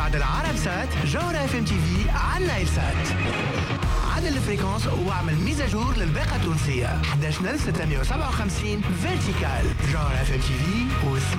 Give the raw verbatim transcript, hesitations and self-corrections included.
عدل عرب سات جوهرة اف ام تي في على نايل سات. عدل الفريكونس واعمل ميزاجور للباقة التونسية احد عشر ستمية وسبعة وخمسين فيرتيكال. جوهرة اف ام تي في